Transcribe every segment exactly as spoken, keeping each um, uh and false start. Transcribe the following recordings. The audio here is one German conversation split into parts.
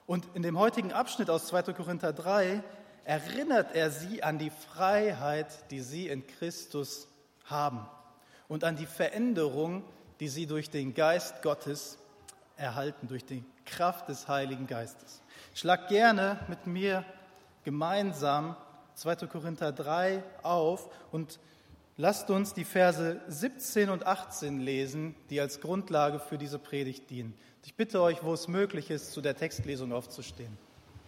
Und in dem heutigen Abschnitt aus zweiter Korinther drei erinnert er sie an die Freiheit, die sie in Christus haben und an die Veränderung, die sie durch den Geist Gottes erhalten, durch die Kraft des Heiligen Geistes. Schlag gerne mit mir gemeinsam zweiter Korinther drei auf und lasst uns die Verse siebzehn und achtzehn lesen, die als Grundlage für diese Predigt dienen. Ich bitte euch, wo es möglich ist, zu der Textlesung aufzustehen.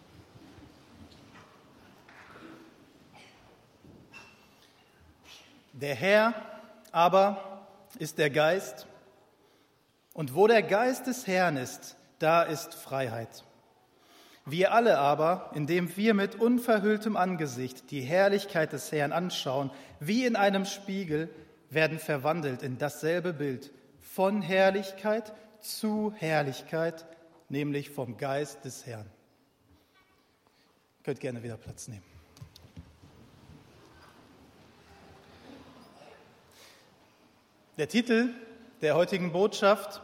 Der Herr aber ist der Geist, und wo der Geist des Herrn ist, da ist Freiheit. Wir alle aber, indem wir mit unverhülltem Angesicht die Herrlichkeit des Herrn anschauen, wie in einem Spiegel, werden verwandelt in dasselbe Bild, von Herrlichkeit zu Herrlichkeit, nämlich vom Geist des Herrn. Ihr könnt gerne wieder Platz nehmen. Der Titel der heutigen Botschaft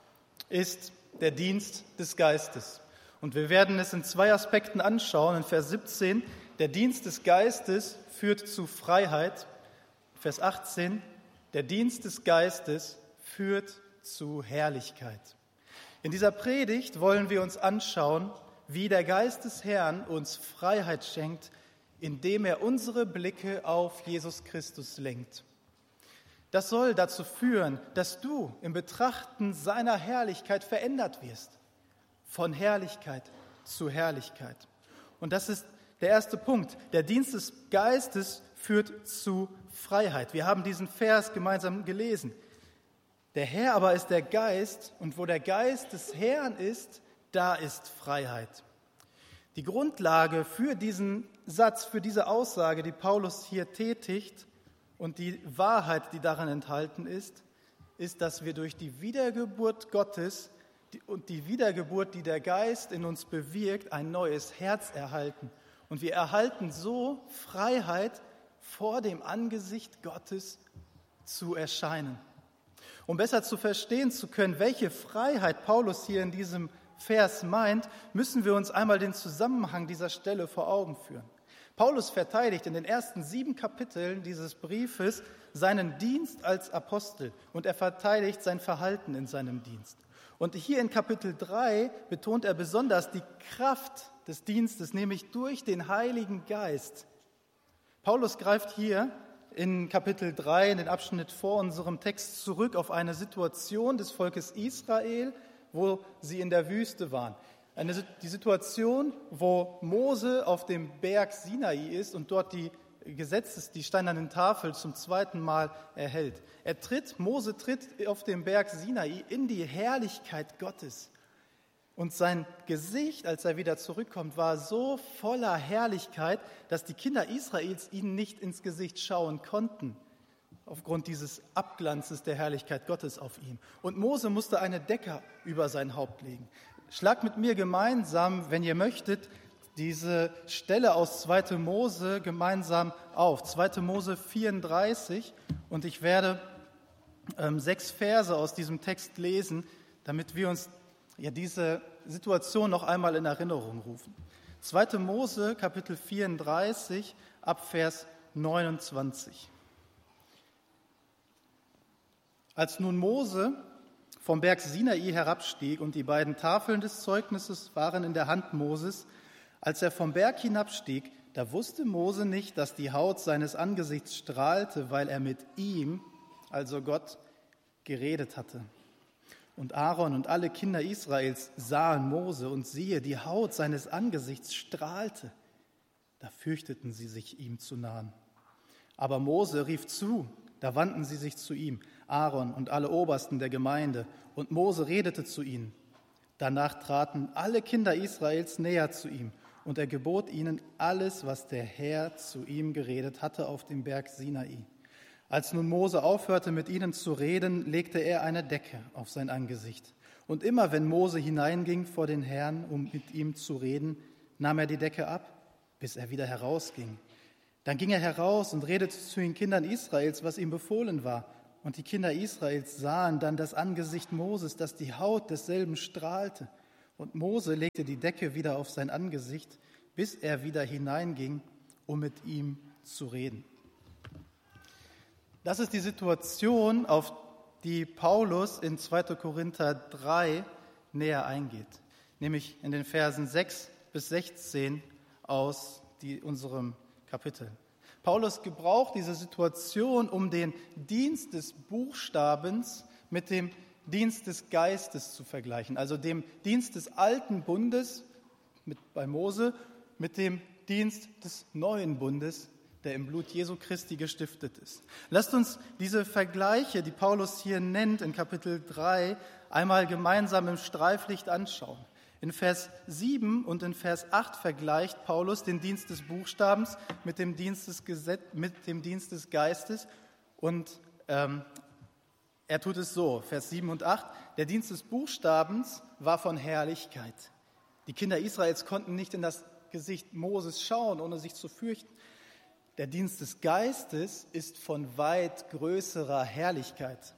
ist der Dienst des Geistes. Und wir werden es in zwei Aspekten anschauen. In Vers siebzehn, der Dienst des Geistes führt zu Freiheit. Vers achtzehn, der Dienst des Geistes führt zu Herrlichkeit. In dieser Predigt wollen wir uns anschauen, wie der Geist des Herrn uns Freiheit schenkt, indem er unsere Blicke auf Jesus Christus lenkt. Das soll dazu führen, dass du im Betrachten seiner Herrlichkeit verändert wirst. Von Herrlichkeit zu Herrlichkeit. Und das ist der erste Punkt. Der Dienst des Geistes führt zu Freiheit. Wir haben diesen Vers gemeinsam gelesen. Der Herr aber ist der Geist, und wo der Geist des Herrn ist, da ist Freiheit. Die Grundlage für diesen Satz, für diese Aussage, die Paulus hier tätigt, und die Wahrheit, die darin enthalten ist, ist, dass wir durch die Wiedergeburt Gottes und die Wiedergeburt, die der Geist in uns bewirkt, ein neues Herz erhalten. Und wir erhalten so Freiheit, vor dem Angesicht Gottes zu erscheinen. Um besser zu verstehen zu können, welche Freiheit Paulus hier in diesem Vers meint, müssen wir uns einmal den Zusammenhang dieser Stelle vor Augen führen. Paulus verteidigt in den ersten sieben Kapiteln dieses Briefes seinen Dienst als Apostel und er verteidigt sein Verhalten in seinem Dienst. Und hier in Kapitel drei betont er besonders die Kraft des Dienstes, nämlich durch den Heiligen Geist. Paulus greift hier in Kapitel drei, in den Abschnitt vor unserem Text, zurück auf eine Situation des Volkes Israel, wo sie in der Wüste waren. Eine, die Situation, wo Mose auf dem Berg Sinai ist und dort die Gesetzes, die steinernen Tafel zum zweiten Mal erhält. Er tritt, Mose tritt auf dem Berg Sinai in die Herrlichkeit Gottes. Und sein Gesicht, als er wieder zurückkommt, war so voller Herrlichkeit, dass die Kinder Israels ihn nicht ins Gesicht schauen konnten, aufgrund dieses Abglanzes der Herrlichkeit Gottes auf ihm. Und Mose musste eine Decke über sein Haupt legen. Schlagt mit mir gemeinsam, wenn ihr möchtet, diese Stelle aus zweiter Mose gemeinsam auf. zweiter Mose vierunddreißig, und ich werde ähm, sechs Verse aus diesem Text lesen, damit wir uns ja diese Situation noch einmal in Erinnerung rufen. zweiter Mose, Kapitel vierunddreißig, ab Vers neunundzwanzig. Als nun Mose vom Berg Sinai herabstieg und die beiden Tafeln des Zeugnisses waren in der Hand Moses, als er vom Berg hinabstieg, da wusste Mose nicht, dass die Haut seines Angesichts strahlte, weil er mit ihm, also Gott, geredet hatte. Und Aaron und alle Kinder Israels sahen Mose, und siehe, die Haut seines Angesichts strahlte. Da fürchteten sie sich, ihm zu nahen. Aber Mose rief zu, da wandten sie sich zu ihm, Aaron und alle Obersten der Gemeinde, und Mose redete zu ihnen. Danach traten alle Kinder Israels näher zu ihm, und er gebot ihnen alles, was der Herr zu ihm geredet hatte auf dem Berg Sinai. Als nun Mose aufhörte, mit ihnen zu reden, legte er eine Decke auf sein Angesicht. Und immer wenn Mose hineinging vor den Herrn, um mit ihm zu reden, nahm er die Decke ab, bis er wieder herausging. Dann ging er heraus und redete zu den Kindern Israels, was ihm befohlen war. Und die Kinder Israels sahen dann das Angesicht Moses, dass die Haut desselben strahlte. Und Mose legte die Decke wieder auf sein Angesicht, bis er wieder hineinging, um mit ihm zu reden. Das ist die Situation, auf die Paulus in zweiter Korinther drei näher eingeht, nämlich in den Versen sechs bis sechzehn aus die, unserem Kapitel. Paulus gebraucht diese Situation, um den Dienst des Buchstabens mit dem Dienst des Geistes zu vergleichen, also dem Dienst des alten Bundes mit, bei Mose mit dem Dienst des neuen Bundes, der im Blut Jesu Christi gestiftet ist. Lasst uns diese Vergleiche, die Paulus hier nennt in Kapitel drei, einmal gemeinsam im Streiflicht anschauen. In Vers sieben und in Vers acht vergleicht Paulus den Dienst des Buchstabens mit dem Dienst des, Gesetz, mit dem Dienst des Geistes und ähm, er tut es so, Vers sieben und acht, der Dienst des Buchstabens war von Herrlichkeit. Die Kinder Israels konnten nicht in das Gesicht Moses schauen, ohne sich zu fürchten. Der Dienst des Geistes ist von weit größerer Herrlichkeit.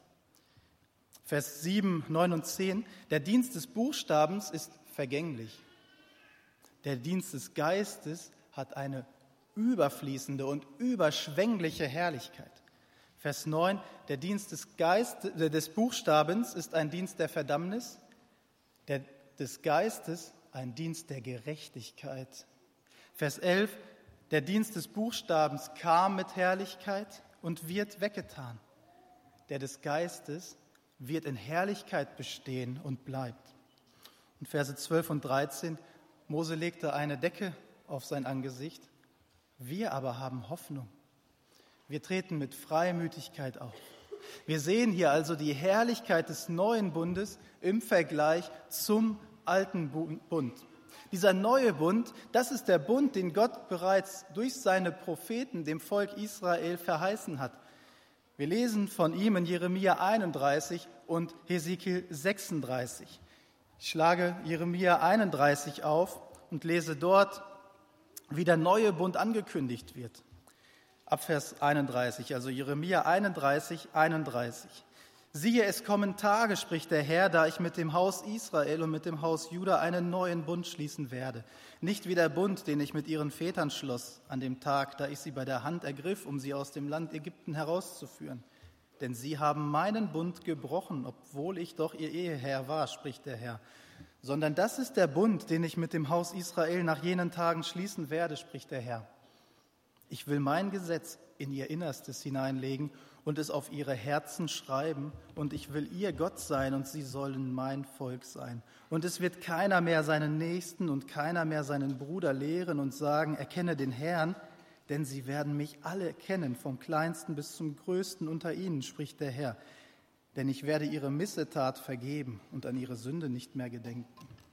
Vers sieben, neun und zehn, der Dienst des Buchstabens ist vergänglich. Der Dienst des Geistes hat eine überfließende und überschwängliche Herrlichkeit. Vers neun, der Dienst des, Geist, äh, des Buchstabens ist ein Dienst der Verdammnis, der des Geistes ein Dienst der Gerechtigkeit. Vers elf, der Dienst des Buchstabens kam mit Herrlichkeit und wird weggetan. Der des Geistes wird in Herrlichkeit bestehen und bleibt. Und Verse zwölf und dreizehn, Mose legte eine Decke auf sein Angesicht. Wir aber haben Hoffnung. Wir treten mit Freimütigkeit auf. Wir sehen hier also die Herrlichkeit des neuen Bundes im Vergleich zum alten Bund. Dieser neue Bund, das ist der Bund, den Gott bereits durch seine Propheten dem Volk Israel verheißen hat. Wir lesen von ihm in Jeremia einunddreißig und Hesekiel sechsunddreißig. Ich schlage Jeremia einunddreißig auf und lese dort, wie der neue Bund angekündigt wird. Ab Vers einunddreißig, also Jeremia einunddreißig, einunddreißig. Siehe, es kommen Tage, spricht der Herr, da ich mit dem Haus Israel und mit dem Haus Juda einen neuen Bund schließen werde. Nicht wie der Bund, den ich mit ihren Vätern schloss, an dem Tag, da ich sie bei der Hand ergriff, um sie aus dem Land Ägypten herauszuführen. Denn sie haben meinen Bund gebrochen, obwohl ich doch ihr Eheherr war, spricht der Herr. Sondern das ist der Bund, den ich mit dem Haus Israel nach jenen Tagen schließen werde, spricht der Herr. Ich will mein Gesetz in ihr Innerstes hineinlegen und es auf ihre Herzen schreiben, und ich will ihr Gott sein, und sie sollen mein Volk sein. Und es wird keiner mehr seinen Nächsten und keiner mehr seinen Bruder lehren und sagen, erkenne den Herrn, denn sie werden mich alle kennen, vom Kleinsten bis zum Größten unter ihnen, spricht der Herr. Denn ich werde ihre Missetat vergeben und an ihre Sünde nicht mehr gedenken.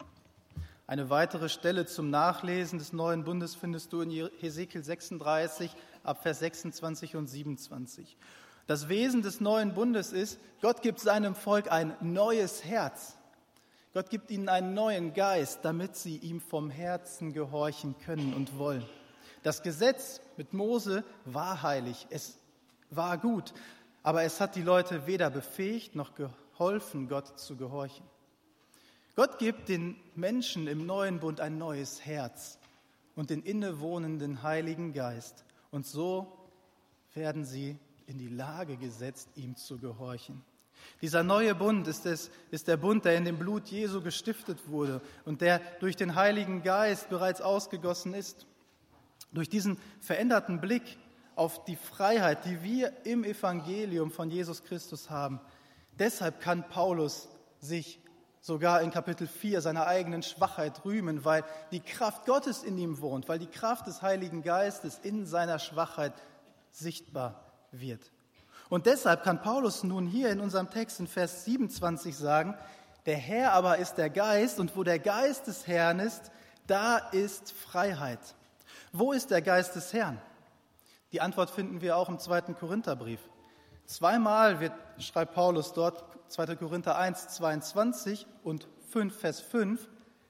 Eine weitere Stelle zum Nachlesen des neuen Bundes findest du in Hesekiel sechsunddreißig, ab Vers sechsundzwanzig und siebenundzwanzig. Das Wesen des neuen Bundes ist, Gott gibt seinem Volk ein neues Herz. Gott gibt ihnen einen neuen Geist, damit sie ihm vom Herzen gehorchen können und wollen. Das Gesetz mit Mose war heilig, es war gut, aber es hat die Leute weder befähigt noch geholfen, Gott zu gehorchen. Gott gibt den Menschen im neuen Bund ein neues Herz und den innewohnenden Heiligen Geist. Und so werden sie in die Lage gesetzt, ihm zu gehorchen. Dieser neue Bund ist, es, ist der Bund, der in dem Blut Jesu gestiftet wurde und der durch den Heiligen Geist bereits ausgegossen ist. Durch diesen veränderten Blick auf die Freiheit, die wir im Evangelium von Jesus Christus haben. Deshalb kann Paulus sich sogar in Kapitel vier seiner eigenen Schwachheit rühmen, weil die Kraft Gottes in ihm wohnt, weil die Kraft des Heiligen Geistes in seiner Schwachheit sichtbar wird. Und deshalb kann Paulus nun hier in unserem Text in Vers siebenundzwanzig sagen, der Herr aber ist der Geist, und wo der Geist des Herrn ist, da ist Freiheit. Wo ist der Geist des Herrn? Die Antwort finden wir auch im zweiten Korintherbrief. Zweimal wird, schreibt Paulus dort, zweiter Korinther eins, zweiundzwanzig und fünf, Vers fünf,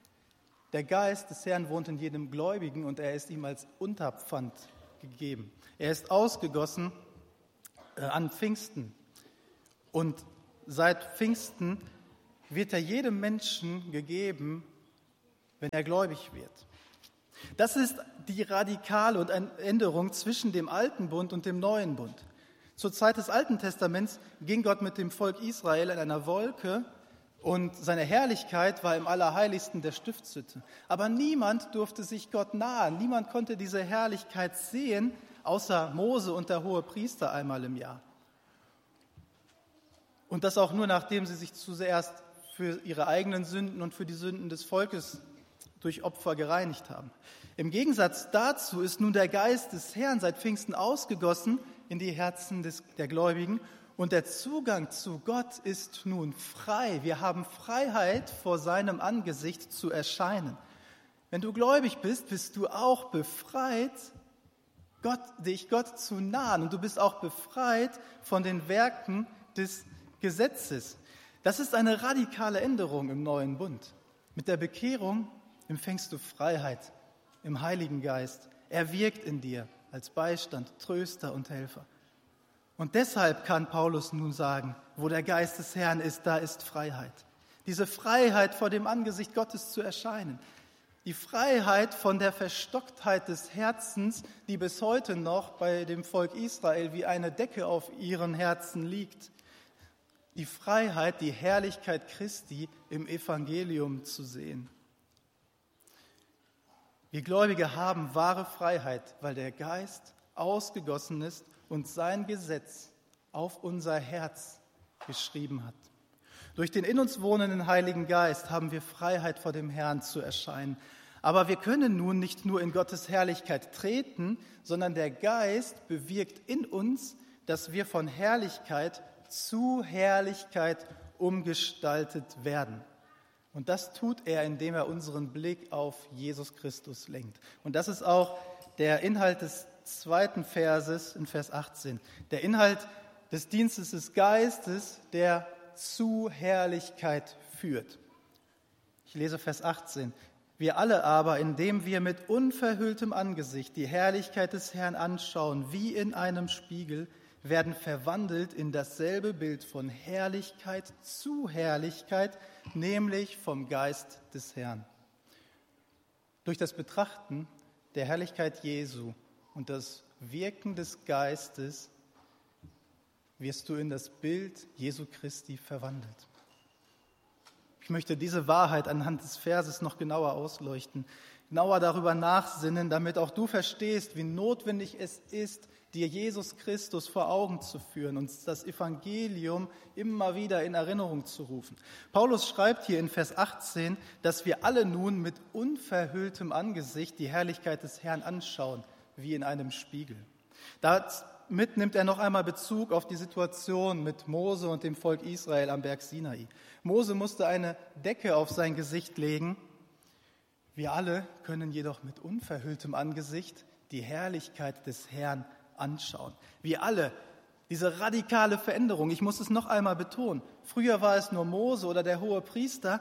der Geist des Herrn wohnt in jedem Gläubigen und er ist ihm als Unterpfand gegeben. Er ist ausgegossen äh, an Pfingsten. Und seit Pfingsten wird er jedem Menschen gegeben wenn er gläubig wird. Das ist die radikale und eine Änderung zwischen dem alten Bund und dem neuen Bund. Zur Zeit des Alten Testaments ging Gott mit dem Volk Israel in einer Wolke und seine Herrlichkeit war im Allerheiligsten der Stiftshütte. Aber niemand durfte sich Gott nahen, niemand konnte diese Herrlichkeit sehen, außer Mose und der Hohepriester einmal im Jahr. Und das auch nur, nachdem sie sich zuerst für ihre eigenen Sünden und für die Sünden des Volkes durch Opfer gereinigt haben. Im Gegensatz dazu ist nun der Geist des Herrn seit Pfingsten ausgegossen in die Herzen des, der Gläubigen und der Zugang zu Gott ist nun frei. Wir haben Freiheit, vor seinem Angesicht zu erscheinen. Wenn du gläubig bist, bist du auch befreit, Gott, dich Gott zu nahen und du bist auch befreit von den Werken des Gesetzes. Das ist eine radikale Änderung im neuen Bund. Mit der Bekehrung empfängst du Freiheit im Heiligen Geist. Er wirkt in dir als Beistand, Tröster und Helfer. Und deshalb kann Paulus nun sagen, wo der Geist des Herrn ist, da ist Freiheit. Diese Freiheit, vor dem Angesicht Gottes zu erscheinen. Die Freiheit von der Verstocktheit des Herzens, die bis heute noch bei dem Volk Israel wie eine Decke auf ihren Herzen liegt. Die Freiheit, die Herrlichkeit Christi im Evangelium zu sehen. Wir Gläubige haben wahre Freiheit, weil der Geist ausgegossen ist und sein Gesetz auf unser Herz geschrieben hat. Durch den in uns wohnenden Heiligen Geist haben wir Freiheit, vor dem Herrn zu erscheinen. Aber wir können nun nicht nur in Gottes Herrlichkeit treten, sondern der Geist bewirkt in uns, dass wir von Herrlichkeit zu Herrlichkeit umgestaltet werden. Und das tut er, indem er unseren Blick auf Jesus Christus lenkt. Und das ist auch der Inhalt des zweiten Verses in Vers achtzehn. Der Inhalt des Dienstes des Geistes, der zu Herrlichkeit führt. Ich lese Vers achtzehn. Wir alle aber, indem wir mit unverhülltem Angesicht die Herrlichkeit des Herrn anschauen, wie in einem Spiegel, werden verwandelt in dasselbe Bild von Herrlichkeit zu Herrlichkeit, nämlich vom Geist des Herrn. Durch das Betrachten der Herrlichkeit Jesu und das Wirken des Geistes wirst du in das Bild Jesu Christi verwandelt. Ich möchte diese Wahrheit anhand des Verses noch genauer ausleuchten, genauer darüber nachsinnen, damit auch du verstehst, wie notwendig es ist, dir Jesus Christus vor Augen zu führen und das Evangelium immer wieder in Erinnerung zu rufen. Paulus schreibt hier in Vers achtzehn, dass wir alle nun mit unverhülltem Angesicht die Herrlichkeit des Herrn anschauen, wie in einem Spiegel. Damit nimmt er noch einmal Bezug auf die Situation mit Mose und dem Volk Israel am Berg Sinai. Mose musste eine Decke auf sein Gesicht legen. Wir alle können jedoch mit unverhülltem Angesicht die Herrlichkeit des Herrn anschauen. Wir alle, diese radikale Veränderung, ich muss es noch einmal betonen, früher war es nur Mose oder der Hohepriester,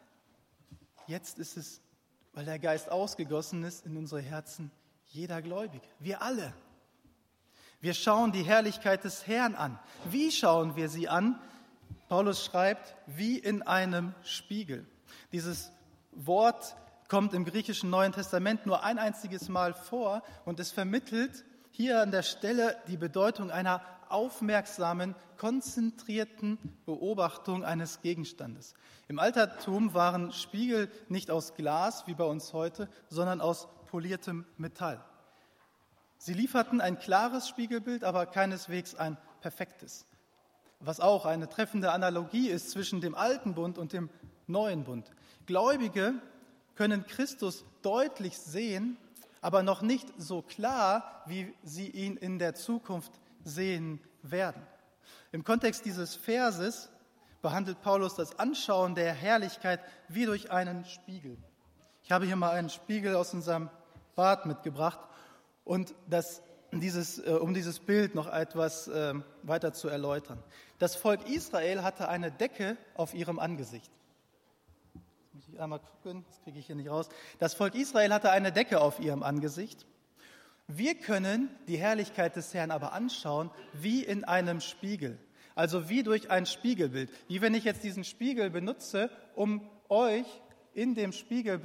jetzt ist es, weil der Geist ausgegossen ist in unsere Herzen, jeder Gläubige, wir alle. Wir schauen die Herrlichkeit des Herrn an. Wie schauen wir sie an? Paulus schreibt, wie in einem Spiegel. Dieses Wort kommt im griechischen Neuen Testament nur ein einziges Mal vor und es vermittelt hier an der Stelle die Bedeutung einer aufmerksamen, konzentrierten Beobachtung eines Gegenstandes. Im Altertum waren Spiegel nicht aus Glas, wie bei uns heute, sondern aus poliertem Metall. Sie lieferten ein klares Spiegelbild, aber keineswegs ein perfektes. Was auch eine treffende Analogie ist zwischen dem alten Bund und dem neuen Bund. Gläubige können Christus deutlich sehen, aber noch nicht so klar, wie sie ihn in der Zukunft sehen werden. Im Kontext dieses Verses behandelt Paulus das Anschauen der Herrlichkeit wie durch einen Spiegel. Ich habe hier mal einen Spiegel aus unserem Bad mitgebracht und das, dieses, äh, um dieses Bild noch etwas äh, weiter zu erläutern. Das Volk Israel hatte eine Decke auf ihrem Angesicht. Muss ich einmal gucken, das kriege ich hier nicht raus. Das Volk Israel hatte eine Decke auf ihrem Angesicht. Wir können die Herrlichkeit des Herrn aber anschauen wie in einem Spiegel, also wie durch ein Spiegelbild. Wie wenn ich jetzt diesen Spiegel benutze, um euch in dem Spiegelbild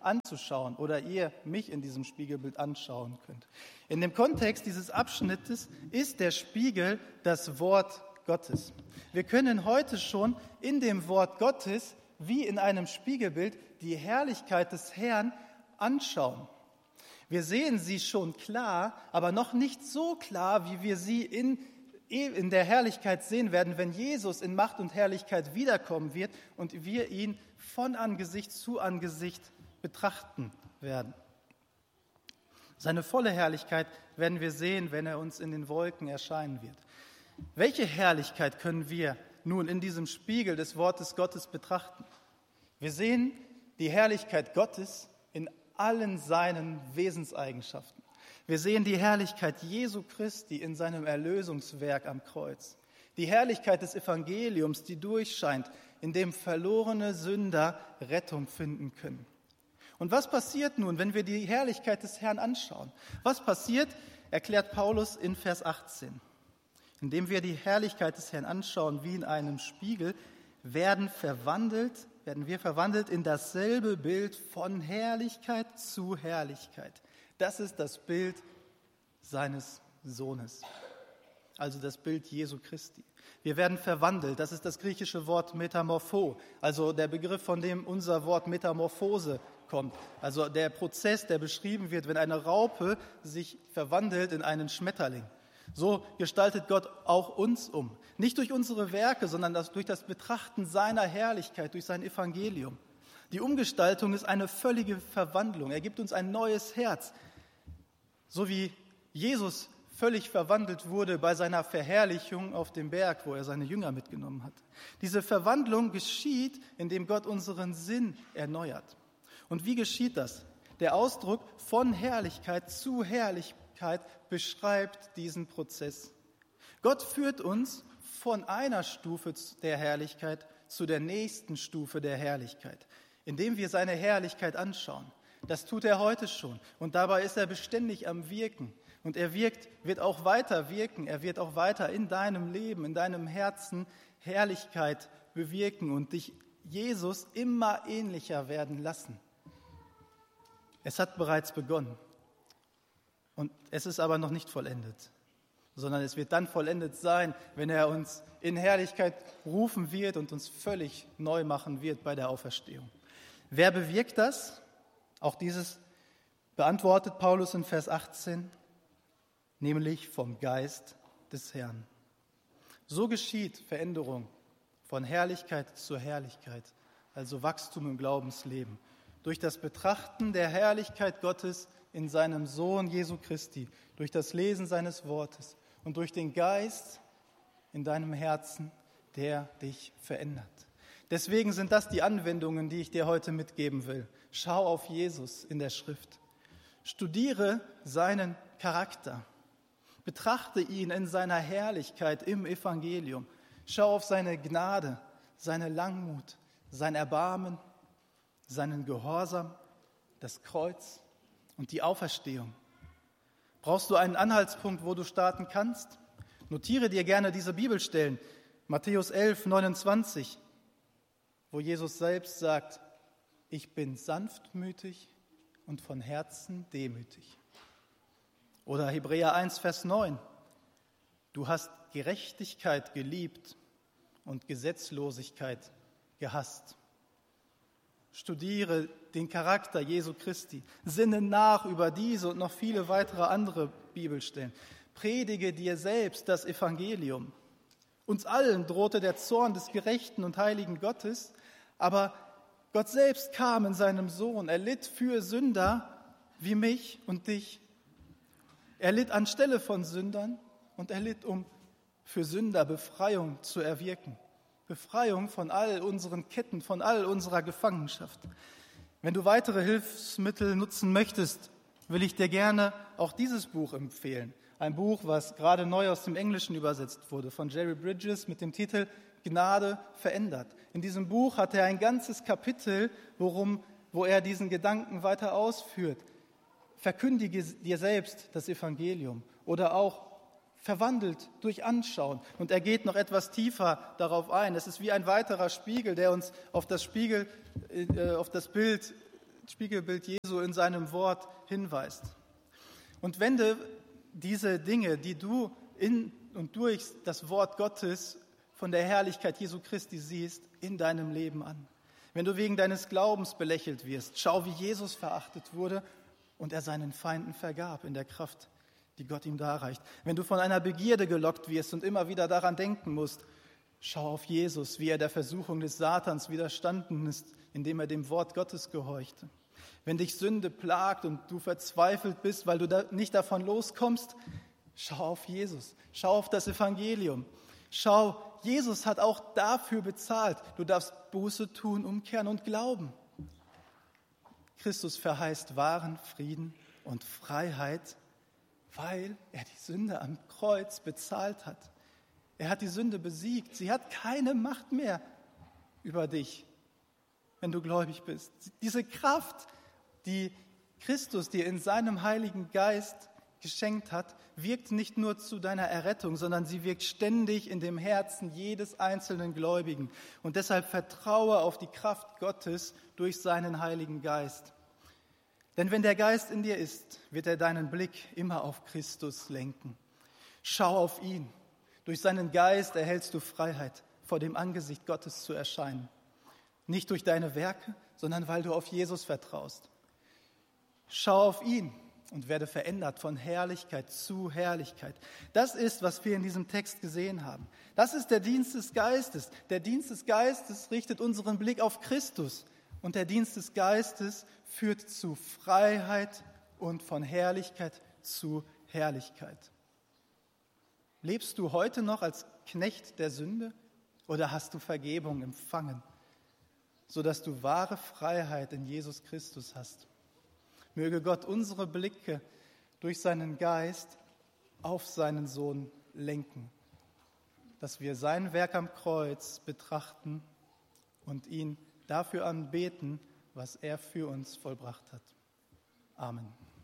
anzuschauen oder ihr mich in diesem Spiegelbild anschauen könnt. In dem Kontext dieses Abschnittes ist der Spiegel das Wort Gottes. Wir können heute schon in dem Wort Gottes wie in einem Spiegelbild die Herrlichkeit des Herrn anschauen. Wir sehen sie schon klar, aber noch nicht so klar, wie wir sie in, in der Herrlichkeit sehen werden, wenn Jesus in Macht und Herrlichkeit wiederkommen wird und wir ihn von Angesicht zu Angesicht betrachten werden. Seine volle Herrlichkeit werden wir sehen, wenn er uns in den Wolken erscheinen wird. Welche Herrlichkeit können wir nun in diesem Spiegel des Wortes Gottes betrachten? Wir sehen die Herrlichkeit Gottes in allen seinen Wesenseigenschaften. Wir sehen die Herrlichkeit Jesu Christi in seinem Erlösungswerk am Kreuz. Die Herrlichkeit des Evangeliums, die durchscheint, in dem verlorene Sünder Rettung finden können. Und was passiert nun, wenn wir die Herrlichkeit des Herrn anschauen? Was passiert, erklärt Paulus in Vers achtzehn. Indem wir die Herrlichkeit des Herrn anschauen wie in einem Spiegel, werden verwandelt, werden wir verwandelt in dasselbe Bild von Herrlichkeit zu Herrlichkeit. Das ist das Bild seines Sohnes, also das Bild Jesu Christi. Wir werden verwandelt, das ist das griechische Wort Metamorpho, also der Begriff, von dem unser Wort Metamorphose kommt. Also der Prozess, der beschrieben wird, wenn eine Raupe sich verwandelt in einen Schmetterling. So gestaltet Gott auch uns um. Nicht durch unsere Werke, sondern das, durch das Betrachten seiner Herrlichkeit, durch sein Evangelium. Die Umgestaltung ist eine völlige Verwandlung. Er gibt uns ein neues Herz. So wie Jesus völlig verwandelt wurde bei seiner Verherrlichung auf dem Berg, wo er seine Jünger mitgenommen hat. Diese Verwandlung geschieht, indem Gott unseren Sinn erneuert. Und wie geschieht das? Der Ausdruck von Herrlichkeit zu Herrlichkeit beschreibt diesen Prozess. Gott führt uns von einer Stufe der Herrlichkeit zu der nächsten Stufe der Herrlichkeit, indem wir seine Herrlichkeit anschauen. Das tut er heute schon und dabei ist er beständig am Wirken. Und er wirkt, wird auch weiter wirken, er wird auch weiter in deinem Leben, in deinem Herzen Herrlichkeit bewirken und dich Jesus immer ähnlicher werden lassen. Es hat bereits begonnen und es ist aber noch nicht vollendet, sondern es wird dann vollendet sein, wenn er uns in Herrlichkeit rufen wird und uns völlig neu machen wird bei der Auferstehung. Wer bewirkt das? Auch dieses beantwortet Paulus in Vers achtzehn, nämlich vom Geist des Herrn. So geschieht Veränderung von Herrlichkeit zu Herrlichkeit, also Wachstum im Glaubensleben, durch das Betrachten der Herrlichkeit Gottes in seinem Sohn Jesu Christi, durch das Lesen seines Wortes und durch den Geist in deinem Herzen, der dich verändert. Deswegen sind das die Anwendungen, die ich dir heute mitgeben will. Schau auf Jesus in der Schrift. Studiere seinen Charakter. Betrachte ihn in seiner Herrlichkeit im Evangelium. Schau auf seine Gnade, seine Langmut, sein Erbarmen, seinen Gehorsam, das Kreuz und die Auferstehung. Brauchst du einen Anhaltspunkt, wo du starten kannst? Notiere dir gerne diese Bibelstellen. Matthäus elf, neunundzwanzig, wo Jesus selbst sagt, ich bin sanftmütig und von Herzen demütig. Oder Hebräer eins, Vers neun, du hast Gerechtigkeit geliebt und Gesetzlosigkeit gehasst. Studiere den Charakter Jesu Christi, sinne nach über diese und noch viele weitere andere Bibelstellen. Predige dir selbst das Evangelium. Uns allen drohte der Zorn des gerechten und heiligen Gottes, aber Gott selbst kam in seinem Sohn. Er litt für Sünder wie mich und dich. Er litt anstelle von Sündern und er litt, um für Sünder Befreiung zu erwirken. Befreiung von all unseren Ketten, von all unserer Gefangenschaft. Wenn du weitere Hilfsmittel nutzen möchtest, will ich dir gerne auch dieses Buch empfehlen. Ein Buch, was gerade neu aus dem Englischen übersetzt wurde, von Jerry Bridges mit dem Titel Gnade verändert. In diesem Buch hat er ein ganzes Kapitel, worum, wo er diesen Gedanken weiter ausführt. Verkündige dir selbst das Evangelium oder auch verwandelt durch Anschauen. Und er geht noch etwas tiefer darauf ein. Es ist wie ein weiterer Spiegel, der uns auf das Spiegel, äh, auf das Bild Spiegelbild Jesu in seinem Wort hinweist. Und wende diese Dinge, die du in und durch das Wort Gottes von der Herrlichkeit Jesu Christi siehst, in deinem Leben an. Wenn du wegen deines Glaubens belächelt wirst, schau, wie Jesus verachtet wurde und er seinen Feinden vergab in der Kraft, die Gott ihm darreicht. Wenn du von einer Begierde gelockt wirst und immer wieder daran denken musst, schau auf Jesus, wie er der Versuchung des Satans widerstanden ist, indem er dem Wort Gottes gehorchte. Wenn dich Sünde plagt und du verzweifelt bist, weil du da nicht davon loskommst, schau auf Jesus, schau auf das Evangelium. Schau, Jesus hat auch dafür bezahlt. Du darfst Buße tun, umkehren und glauben. Christus verheißt wahren Frieden und Freiheit, weil er die Sünde am Kreuz bezahlt hat. Er hat die Sünde besiegt. Sie hat keine Macht mehr über dich, wenn du gläubig bist. Diese Kraft, die Christus dir in seinem Heiligen Geist geschenkt hat, wirkt nicht nur zu deiner Errettung, sondern sie wirkt ständig in dem Herzen jedes einzelnen Gläubigen. Und deshalb vertraue auf die Kraft Gottes durch seinen Heiligen Geist. Denn wenn der Geist in dir ist, wird er deinen Blick immer auf Christus lenken. Schau auf ihn. Durch seinen Geist erhältst du Freiheit, vor dem Angesicht Gottes zu erscheinen. Nicht durch deine Werke, sondern weil du auf Jesus vertraust. Schau auf ihn und werde verändert von Herrlichkeit zu Herrlichkeit. Das ist, was wir in diesem Text gesehen haben. Das ist der Dienst des Geistes. Der Dienst des Geistes richtet unseren Blick auf Christus. Und der Dienst des Geistes führt zu Freiheit und von Herrlichkeit zu Herrlichkeit. Lebst du heute noch als Knecht der Sünde oder hast du Vergebung empfangen, sodass du wahre Freiheit in Jesus Christus hast? Möge Gott unsere Blicke durch seinen Geist auf seinen Sohn lenken, dass wir sein Werk am Kreuz betrachten und ihn dafür anbeten, was er für uns vollbracht hat. Amen.